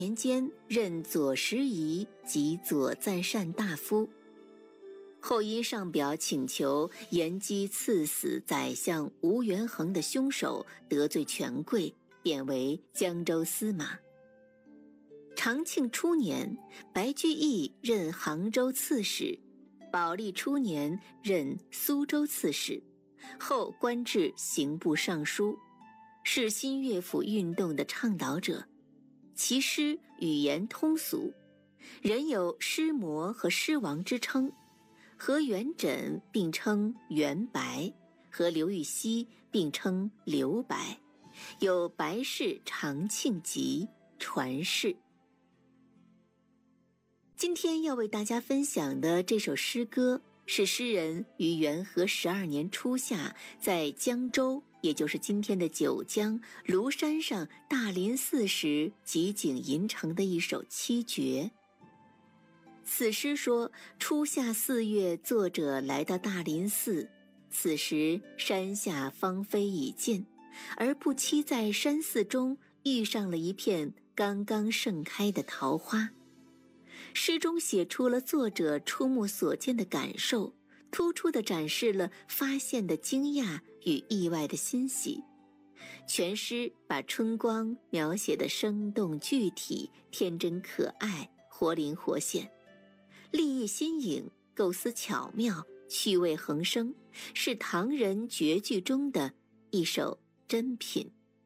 年间任左拾遗及左赞善大夫，后因上表请求延击赐死宰相吴元衡的凶手，得罪权贵，贬为江州司马。长庆初年，白居易任杭州刺史，宝历初年任苏州刺史，后官至刑部尚书，是新乐府运动的倡导者。其诗语言通俗，人有诗魔和诗王之称，和元稹并称元白，和刘禹锡并称刘白，有白氏长庆集传世。今天要为大家分享的这首诗歌，是诗人于元和12年初夏，在江州，也就是今天的九江庐山上大林寺时集景吟成的一首七绝。此诗说，初夏4月，作者来到大林寺，此时山下芳菲已尽，而不期在山寺中遇上了一片刚刚盛开的桃花。诗中写出了作者触目所见的感受，突出地展示了发现的惊讶与意外的欣喜。全诗把春光描写得生动具体，天真可爱，活灵活现，立意新颖，构思巧妙，趣味横生，是唐人绝句中的一首珍品。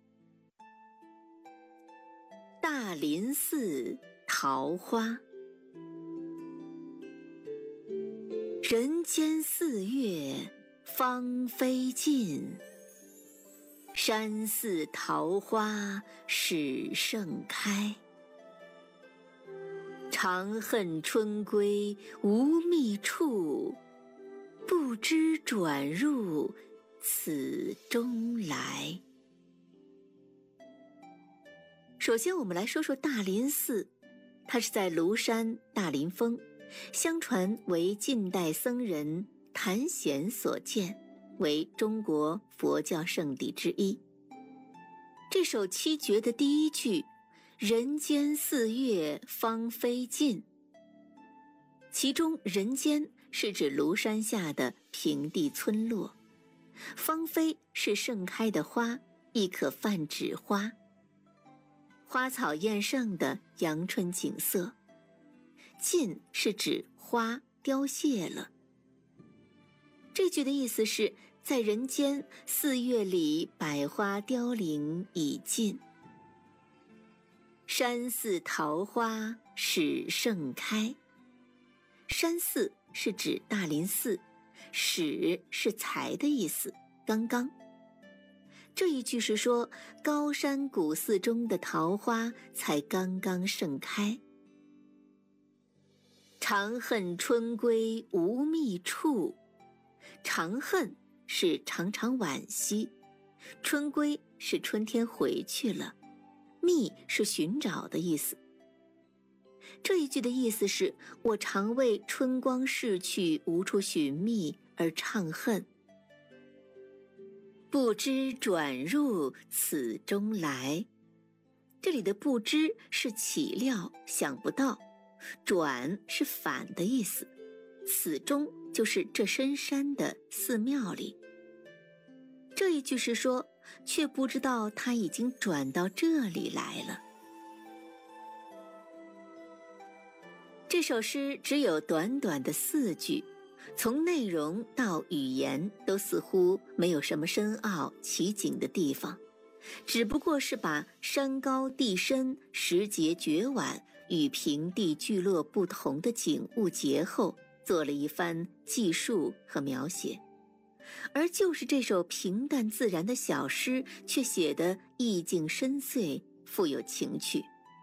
大林寺桃花，人间4月芳菲尽，山寺桃花始盛开。长恨春归无觅处，不知转入此中来。首先我们来说说大林寺，它是在庐山大林峰，相传为晋代僧人谭显所建，为中国佛教圣地之一。这首七绝的第一句，人间4月芳菲尽，其中人间是指庐山下的平地村落，芳菲是盛开的花，亦可泛指花，花草艳盛的阳春景色。尽是指花凋谢了。这句的意思是，在人间4月里，百花凋零已尽，山寺桃花始盛开。山寺是指大林寺，始是才的意思，刚刚。这一句是说，高山古寺中的桃花才刚刚盛开。长恨春归无觅处，长恨是常常惋惜，春归是春天回去了，觅是寻找的意思。这一句的意思是，我常为春光逝去无处寻觅而怅恨。不知转入此中来，这里的不知是岂料，想不到，转是反的意思，此中就是这深山的寺庙里。这一句是说，却不知道他已经转到这里来了。这首诗只有短短的4句，从内容到语言都似乎没有什么深奥奇景的地方，只不过是把山高地深、时节绝晚与平地聚落不同的景物结后，做了一番记述和描写。而就是这首平淡自然的小诗，却写得意境深邃，富有情趣。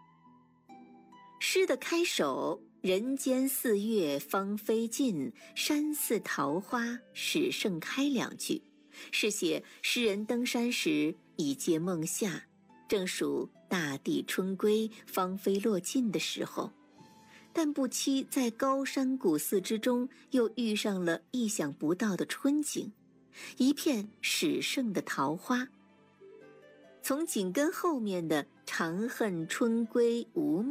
诗的开首，人间4月芳菲尽，山寺桃花始盛开2句，是写诗人登山时已届梦夏，正属大地春归芳菲落尽的时候，但不期在高山古寺之中又遇上了意想不到的春景，一片始盛的桃花。从紧跟后面的长恨春归无